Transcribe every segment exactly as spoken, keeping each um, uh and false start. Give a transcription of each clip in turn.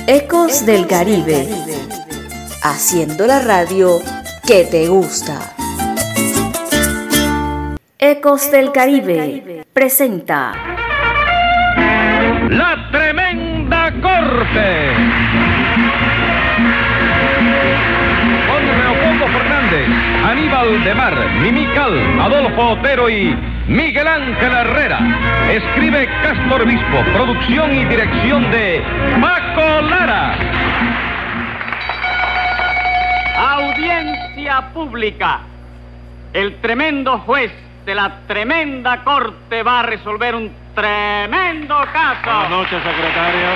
Ecos del Caribe, haciendo la radio que te gusta. Ecos del Caribe presenta La Tremenda Corte con Leopoldo Fernández, Aníbal de Mar, Mimical, Adolfo Otero y Miguel Ángel Herrera. Escribe Castro Obispo, producción y dirección de Paco Lara. Audiencia pública. El tremendo juez de la tremenda corte va a resolver un tremendo caso. Buenas noches, secretario.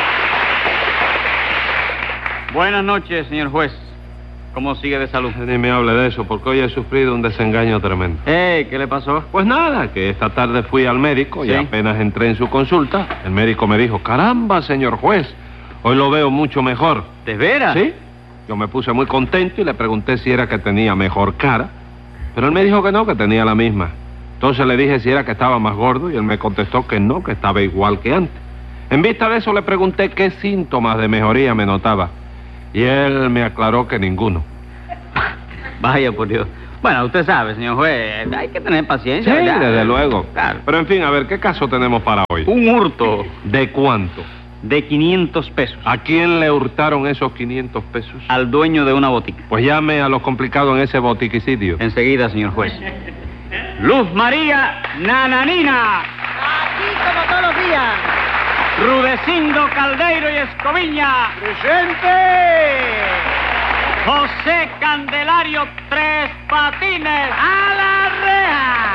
Buenas noches, señor juez. ¿Cómo sigue de salud? Ni me hable de eso, porque hoy he sufrido un desengaño tremendo. Eh, ¿qué le pasó? Pues nada, que esta tarde fui al médico y ¿Sí? apenas entré en su consulta, el médico me dijo, caramba, señor juez, hoy lo veo mucho mejor. ¿De veras? ¿Sí? Yo me puse muy contento y le pregunté si era que tenía mejor cara, pero él me dijo que no, que tenía la misma. Entonces le dije si era que estaba más gordo y él me contestó que no, que estaba igual que antes. En vista de eso le pregunté qué síntomas de mejoría me notaba. Y él me aclaró que ninguno. Vaya, por Dios. Bueno, usted sabe, señor juez, hay que tener paciencia. Sí, ¿verdad? desde luego. Claro. Pero en fin, a ver, ¿qué caso tenemos para hoy? Un hurto ¿De cuánto? de quinientos pesos ¿A quién le hurtaron esos quinientos pesos? al dueño de una botica. Pues llame a los complicados en ese botiquicidio. Enseguida, señor juez. Luz María Nananina. Aquí como todos los días. Rudecindo Caldeiro y Escoviña. ¡Presente! José Candelario Tres Patines. ¡A la reja!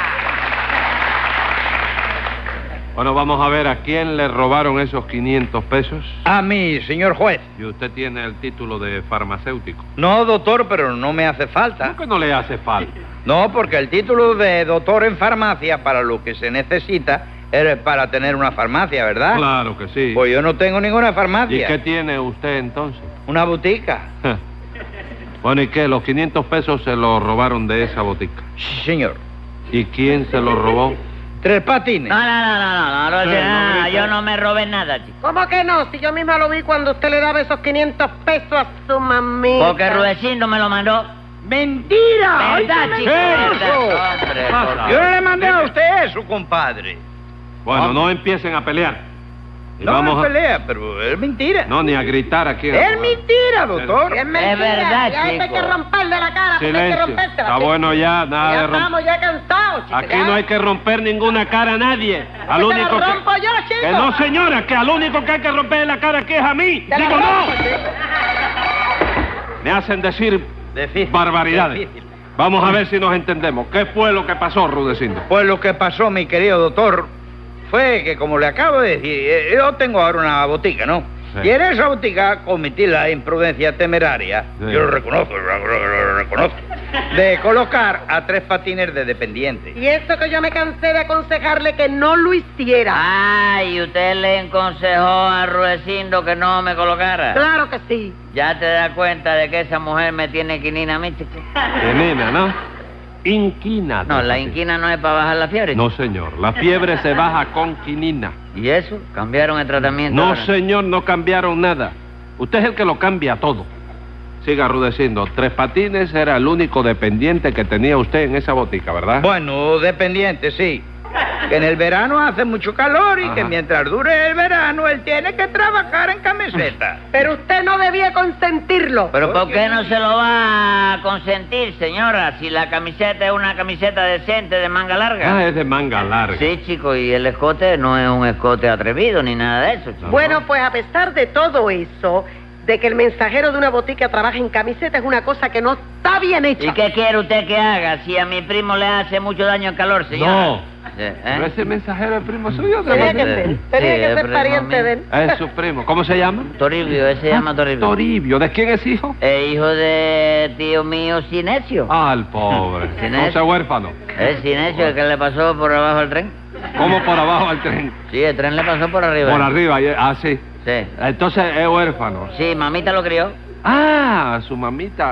Bueno, vamos a ver a quién le robaron esos quinientos pesos. A mí, señor juez. Y usted tiene el título de farmacéutico. No, doctor, pero no me hace falta. ¿Por qué no le hace falta? No, porque el título de doctor en farmacia para lo que se necesita es para tener una farmacia, ¿verdad? Claro que sí. Pues yo no tengo ninguna ¿Y farmacia. qué tiene usted entonces? Una botica. Bueno, ¿y qué? Los quinientos pesos se los robaron de esa botica. Sí, señor. ¿Y quién se los robó? Tres Patines. No, no, no, no, no, no, Sí, no, no, no, no, yo no me robé nada, chico. ¿Cómo que no? Si yo misma lo vi cuando usted le daba esos quinientos pesos a su mamita. Porque Rudecindo me lo mandó. ¡Mentira! ¿Verdad, chico? ¿Verdad? Hombre, por Yo no favor. le mandé a usted eso, compadre. Bueno, no empiecen a pelear. Y No vamos me a... pelea, pero es mentira. No, ni a gritar aquí. Es mentira, doctor. Es mentira. Es verdad, ya esto hay chico. que romperle la cara. Hay que Silencio. rompérsela, Está chico. bueno ya, nada Ya de romper. estamos ya cansados, chicos. Aquí no hay que romper ninguna cara a nadie. Al te único la que... rompo yo, chico. Que no, señora, que al único que hay que romper la cara aquí es a mí. Te la Digo, rompo, no. chico. Me hacen decir Difícil, barbaridades. difícil. Vamos a ver si nos entendemos. ¿Qué fue lo que pasó, Rudecindo? Pues lo que pasó, mi querido doctor, fue que, como le acabo de decir, eh, yo tengo ahora una botica, ¿no? Sí. Y en esa botica cometí la imprudencia temeraria, Sí. yo lo reconozco, lo, lo- lo reconozco, de colocar a Tres Patines de dependiente. Y eso que yo me cansé de aconsejarle que no lo hiciera. Ay, usted le aconsejó a Rudecindo que no me colocara. Claro que sí. Ya te das cuenta de que esa mujer me tiene quinina a mí, chico. Quinina, ¿no? Inquina. No, la inquina no es para bajar la fiebre. No, señor. La fiebre se baja con quinina. ¿Y eso? ¿Cambiaron el tratamiento? No, ahora? señor, no cambiaron nada. Usted es el que lo cambia todo. Siga Rudecindo. Tres Patines era el único dependiente que tenía usted en esa botica, ¿verdad? Bueno, dependiente, sí. Que en el verano hace mucho calor y Ajá. que mientras dure el verano él tiene que trabajar en camiseta. Pero usted no debía consentirlo. ¿Pero por qué no se lo va a consentir, señora? Si la camiseta es una camiseta decente de manga larga. Ah, es de manga larga. Sí, chico, y el escote no es un escote atrevido ni nada de eso, chico. Bueno, pues a pesar de todo eso, de que el mensajero de una botica trabaje en camiseta es una cosa que no está bien hecha. ¿Y qué quiere usted que haga si a mi primo le hace mucho daño el calor, señora? No. Sí, ¿eh? Pero ese mensajero es primo suyo. ¿de Tenía dónde? que ser, Sí, tenía es que ser primo pariente mío. de él. Es su primo. ¿Cómo se llama? Toribio, ese se llama Toribio. Toribio. ¿De quién es hijo? Es hijo de tío mío Sinesio. Ah, el pobre. Sinesio. No sea huérfano. Es Sinesio el que le pasó por abajo el tren. ¿Cómo por abajo al tren? Sí, el tren le pasó por arriba. Por arriba. y- Ah, sí. Sí. Entonces es huérfano. Sí, mamita lo crió. Ah, su mamita.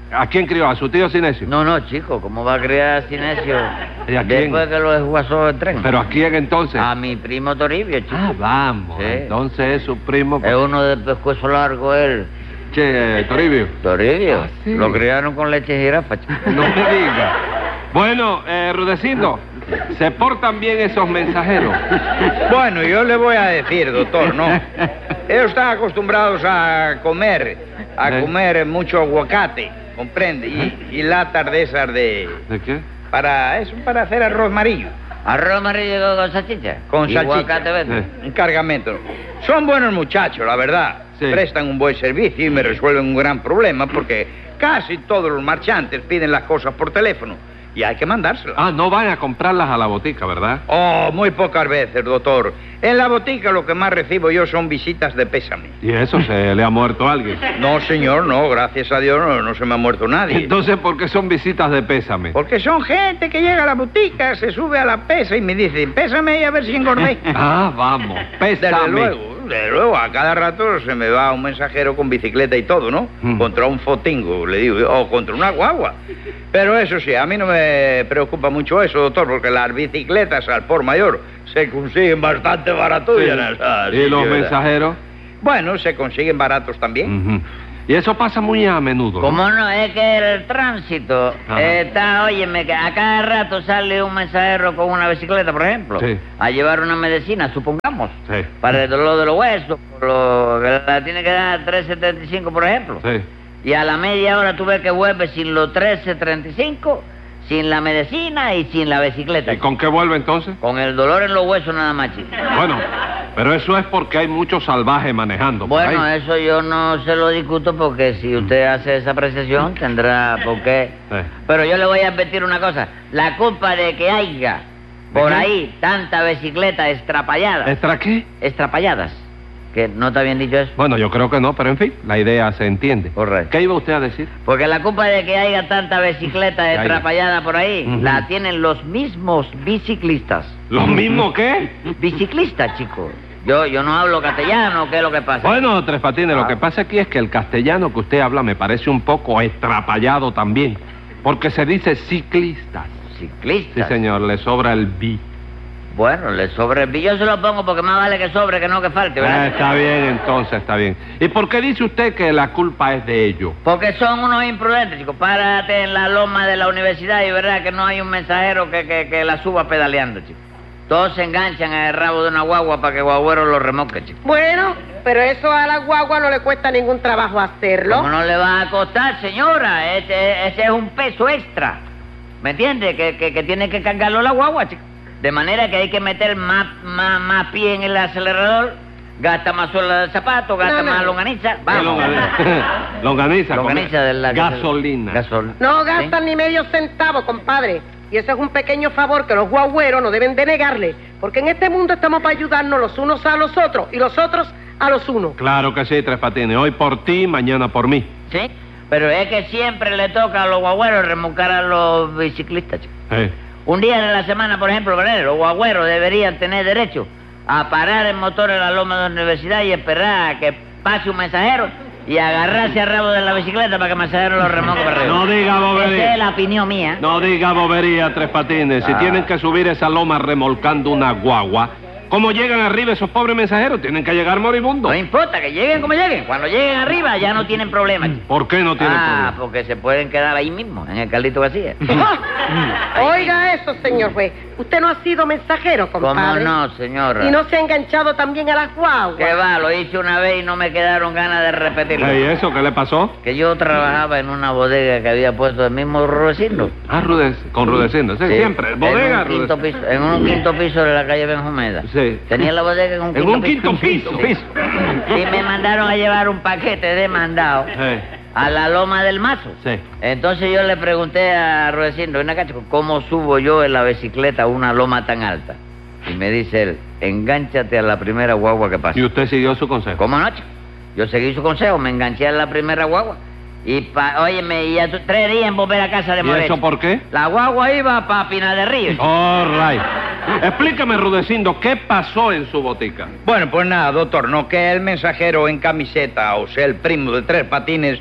¿A quién crió? ¿A su tío Sinesio? No, no, chico, ¿cómo va a criar a Sinesio ¿Y a quién? después que lo desguazó el tren? ¿Pero a quién entonces? A mi primo Toribio, chico. Ah, vamos. Sí. Entonces es su primo. Es uno de pescuezo largo, él. Che, Toribio. Toribio. Ah, sí. Lo criaron con leche de jirafa, chico. No me diga. Bueno, eh, Rudecindo, ¿se portan bien esos mensajeros? Bueno, yo le voy a decir, doctor, ¿no? Ellos están acostumbrados a comer, a ¿Eh? comer mucho aguacate, ¿comprende? Y, y latas de esas de... ¿De qué? Para eso, para hacer arroz amarillo. Arroz amarillo con salchicha. Con Y salchicha. aguacate verde. Sí. Un cargamento. Son buenos muchachos, la verdad. Sí. Prestan un buen servicio y me resuelven un gran problema porque casi todos los marchantes piden las cosas por teléfono y hay que mandárselas. Ah, no van a comprarlas a la botica, ¿verdad? Oh, muy pocas veces, doctor. En la botica lo que más recibo yo son visitas de pésame. ¿Y eso se le ha muerto a alguien? No, señor, no, gracias a Dios no, no se me ha muerto nadie. Entonces, ¿por qué son visitas de pésame? Porque son gente que llega a la botica, se sube a la pesa y me dice, pésame y a ver si engordé. Ah, vamos, Desde pésame. luego, desde luego, a cada rato se me va un mensajero con bicicleta y todo, ¿no? Mm. Contra un fotingo, le digo, o contra una guagua. Pero eso sí, a mí no me preocupa mucho eso, doctor, porque las bicicletas al por mayor se consiguen bastante baraturas. Ah, sí, ¿Y los de verdad. mensajeros? Bueno, se consiguen baratos también. Ujú. Y eso pasa muy a menudo, ¿no? ¿Cómo no? Es que el tránsito Ajá. está, óyeme, que a cada rato sale un mensajero con una bicicleta, por ejemplo, Sí. a llevar una medicina, supongamos, Sí. para el dolor de los huesos, por lo que la tiene que dar tres setenta y cinco, por ejemplo. Sí. Y a la media hora tú ves que vuelve sin los trece treinta y cinco, sin la medicina y sin la bicicleta. ¿Y con qué vuelve entonces? Con el dolor en los huesos nada más, chico. Bueno, pero eso es porque hay muchos salvajes manejando por Bueno, ahí. eso yo no se lo discuto porque si usted hace esa apreciación tendrá por qué. Sí. Pero yo le voy a advertir una cosa. La culpa de que haya por qué? ahí tanta bicicleta estrapallada. ¿Extra qué? Estrapalladas. Que no está bien dicho eso. Bueno, yo creo que no, pero en fin, la idea se entiende. Correcto. ¿Qué iba usted a decir? Porque la culpa de que haya tanta bicicleta haya. estrapallada por ahí Ujú. la tienen los mismos biciclistas. ¿Lo mismo qué? Biciclistas, chico. Yo, yo no hablo castellano, ¿qué es lo que pasa? Bueno, Tres Patines, lo Ah. que pasa aquí es que el castellano que usted habla me parece un poco estrapallado también. Porque se dice ciclistas. Sí, Ciclistas. señor, le sobra el bi. Bueno, le sobre el billo se lo pongo porque más vale que sobre que no que falte, Ah, ¿verdad? está bien, entonces, está bien. ¿Y por qué dice usted que la culpa es de ellos? Porque son unos imprudentes, chicos. Párate en la loma de la universidad y verás que no hay un mensajero que, que, que la suba pedaleando, chicos. Todos se enganchan en el rabo de una guagua para que Guagüero lo remoque, chicos. Bueno, pero eso a la guagua no le cuesta ningún trabajo hacerlo. ¿Cómo no le va a costar, señora? Ese, ese es un peso extra. ¿Me entiende? Que, que, que tiene que cargarlo la guagua, chicos. De manera que hay que meter más, más, más pie en el acelerador, gasta más suela de zapato, gasta No, no. más longaniza. ¿Qué Vamos. longaniza? Longaniza. Longaniza come- de la... Gasolina. Gasol... No ¿Sí? gastan ni medio centavo, compadre. Y eso es un pequeño favor que los guagüeros no deben de negarle. Porque en este mundo estamos para ayudarnos los unos a los otros y los otros a los unos. Claro que sí, Tres Patines. Hoy por ti, mañana por mí. Sí, pero es que siempre le toca a los guagüeros remolcar a los biciclistas, chicos. Eh. Un día de la semana, por ejemplo, ¿verdad? Los guagüeros deberían tener derecho a parar el motor en la loma de la universidad y esperar a que pase un mensajero y agarrarse al rabo de la bicicleta para que el mensajero lo remoque para arriba. No diga bobería. Esa es la opinión mía. No diga bobería, Tres Patines. Si Ah. tienen que subir esa loma remolcando una guagua, ¿cómo llegan arriba esos pobres mensajeros? Tienen que llegar moribundos. No importa, que lleguen como lleguen. Cuando lleguen arriba ya no tienen problema, chico. ¿Por qué no tienen Ah, problema? porque se pueden quedar ahí mismo, en el Carlito García. Oiga eso, señor juez. Usted no ha sido mensajero, ¿Cómo compadre. no, señora? Y no se ha enganchado también a las guaguas. ¿Qué va? Lo hice una vez y no me quedaron ganas de repetirlo. ¿Y eso qué le pasó? Que yo trabajaba en una bodega que había puesto el mismo Rudecindo. Ah, Rudec con Rudecindo. Sí, Sí, siempre. Bodega, en un, quinto Rudecindo. piso, en un quinto piso de la calle Benjumeda. Sí. Tenía la bodega en un En quinto un piso. quinto piso. Sí. Y me mandaron a llevar un paquete de mandado Sí. a la loma del Mazo. Sí. Entonces yo le pregunté a Rudecindo, ven acá, chico, ¿cómo subo yo en la bicicleta a una loma tan alta? Y me dice él, engánchate a la primera guagua que pase. ¿Y usted siguió su consejo? ¿Cómo no, chico? Yo seguí su consejo, me enganché a la primera guagua. Y, pa, óyeme, y a tu- tres días en volver a casa de ¿Y Moretti. eso por qué? La guagua iba para Pinar del Río. chico. All right. Explícame, Rudecindo, ¿qué pasó en su botica? Bueno, pues nada, doctor, no que el mensajero en camiseta, o sea, el primo de Tres Patines,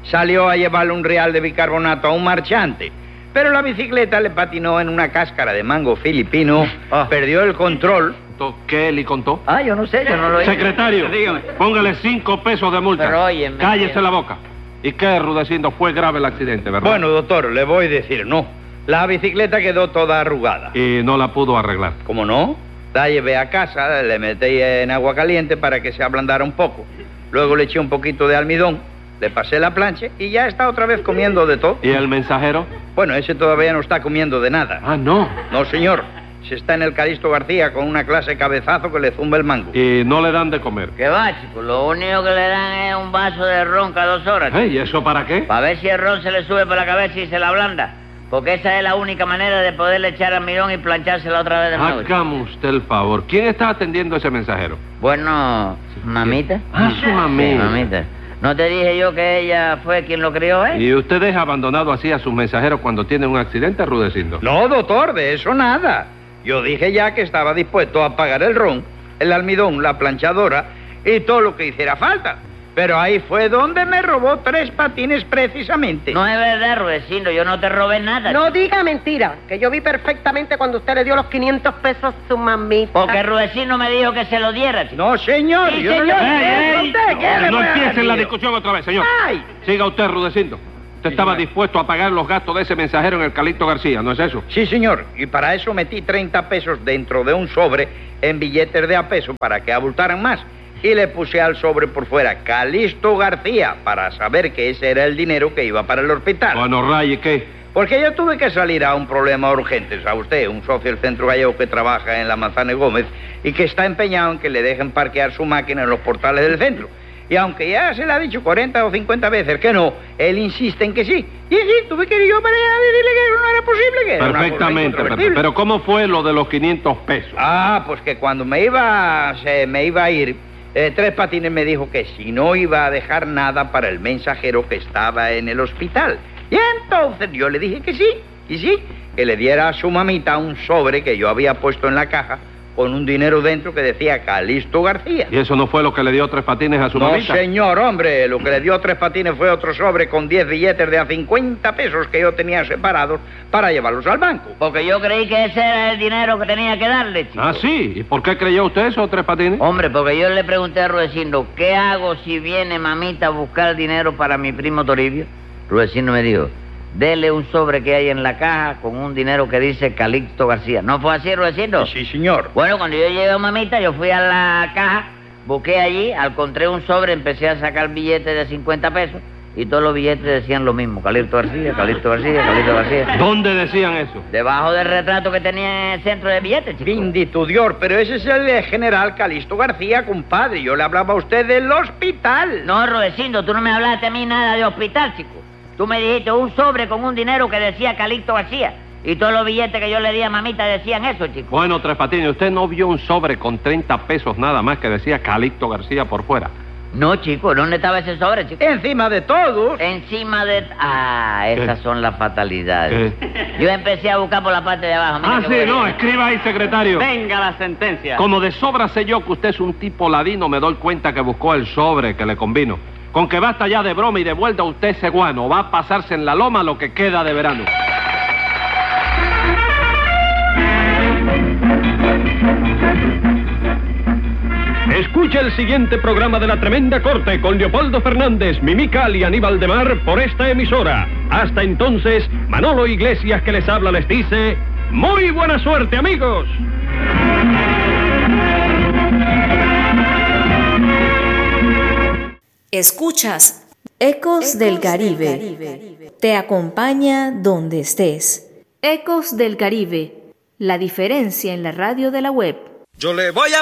salió a llevarle un real de bicarbonato a un marchante. Pero la bicicleta le patinó en una cáscara de mango filipino, Ah. perdió el control. ¿Qué le contó? Ah, yo no sé, yo no lo he Secretario, Dígame. póngale cinco pesos de multa. Pero óyeme, Cállese tío. la boca. ¿Y qué, Rudecindo? Fue grave el accidente, ¿verdad? Bueno, doctor, le voy a decir no. La bicicleta quedó toda arrugada. Y no la pudo arreglar. ¿Cómo no? La llevé a casa, le metí en agua caliente para que se ablandara un poco. Luego le eché un poquito de almidón, le pasé la plancha y ya está otra vez comiendo de todo. ¿Y el mensajero? Bueno, ese todavía no está comiendo de nada. Ah, no. No, señor. Se está en el Calixto García con una clase de cabezazo que le zumba el mango. Y no le dan de comer. ¿Qué va, chico? Lo único que le dan es un vaso de ron cada dos horas. ¿Eh? ¿Y eso para qué? Para ver si el ron se le sube por la cabeza y se la ablanda. Porque esa es la única manera de poderle echar almidón y planchársela otra vez de nuevo. Hágame usted el favor. ¿Quién está atendiendo a ese mensajero? Bueno, mamita. Ah, su mamita. Sí, mamita. ¿No te dije yo que ella fue quien lo crió, eh? ¿Y usted deja abandonado así a sus mensajeros cuando tienen un accidente, Rudecindo? No, doctor, de eso nada. Yo dije ya que estaba dispuesto a pagar el ron, el almidón, la planchadora y todo lo que hiciera falta. Pero ahí fue donde me robó tres patines precisamente. No es verdad, Rudecindo, yo no te robé nada. No diga mentira, que yo vi perfectamente cuando usted le dio los quinientos pesos a su mamita. Porque Rudecindo me dijo que se lo diera, chico. No, señor. Sí, yo no señor. le- Ey, ¿A ey, usted qué le No voy a empiecen decir la yo? discusión otra vez, señor. Ay. Siga usted, Rudecindo. Usted estaba dispuesto a pagar los gastos de ese mensajero en el Calixto García, ¿no es eso? Sí, señor. Y para eso metí treinta pesos dentro de un sobre en billetes de a peso para que abultaran más. Y le puse al sobre por fuera Calixto García para saber que ese era el dinero que iba para el hospital. Bueno, Ray, ¿y qué? Porque yo tuve que salir a un problema urgente, ¿sabe usted? Un socio del Centro Gallego que trabaja en la Manzana Gómez y que está empeñado en que le dejen parquear su máquina en los portales del centro. Y aunque ya se le ha dicho cuarenta o cincuenta veces que no, él insiste en que sí. Y sí, tuve que ir yo para allá a decirle que no era posible, que era una cosa Perfectamente, incontrovertible. perfecto. Pero ¿cómo fue lo de los quinientos pesos? Ah, pues que cuando me iba, se me iba a ir, eh, Tres Patines me dijo que si no iba a dejar nada para el mensajero que estaba en el hospital. Y entonces yo le dije que sí, y sí, que le diera a su mamita un sobre que yo había puesto en la caja con un dinero dentro que decía Calixto García. ¿Y eso no fue lo que le dio Tres Patines a su No, mamita? señor, hombre, lo que le dio Tres Patines fue otro sobre con diez billetes de a cincuenta pesos que yo tenía separados para llevarlos al banco. Porque yo creí que ese era el dinero que tenía que darle, chico. Ah, sí. ¿Y por qué creyó usted eso, Tres Patines? Hombre, porque yo le pregunté a Rudecindo, ¿qué hago si viene mamita a buscar dinero para mi primo Toribio? Rudecindo me dijo, dele un sobre que hay en la caja con un dinero que dice Calixto García. ¿No fue así, Rudecindo? Sí, señor. Bueno, cuando yo llegué a mamita, yo fui a la caja, busqué allí, encontré un sobre, empecé a sacar billetes de cincuenta pesos y todos los billetes decían lo mismo, Calixto García, Calixto García, Calixto García. ¿Dónde decían eso? Debajo del retrato que tenía en el centro de billetes, chico. Bendito Dios, pero ese es el general Calixto García, compadre. Yo le hablaba a usted del hospital. No, Rudecindo, tú no me hablaste a mí nada de hospital, chico. Tú me dijiste un sobre con un dinero que decía Calixto García. Y todos los billetes que yo le di a mamita decían eso, chico. Bueno, Tres Patines, ¿usted no vio un sobre con treinta pesos nada más que decía Calixto García por fuera? No, chico, ¿dónde estaba ese sobre, chico? Encima de todos. Encima de... Ah, esas ¿Qué? son las fatalidades. Yo empecé a buscar por la parte de abajo. Mira Ah, qué sí, bueno. no, escriba ahí, secretario. Venga la sentencia. Como de sobra sé yo que usted es un tipo ladino, me doy cuenta que buscó el sobre que le convino. Con que basta ya de broma y de vuelta usted ese guano. Va a pasarse en la loma lo que queda de verano. Escucha el siguiente programa de La Tremenda Corte con Leopoldo Fernández, Mimical y Aníbal de Mar por esta emisora. Hasta entonces, Manolo Iglesias que les habla les dice... ¡Muy buena suerte, amigos! Escuchas Ecos del Caribe. Te acompaña donde estés. Ecos del Caribe. La diferencia en la radio de la web. Yo le voy a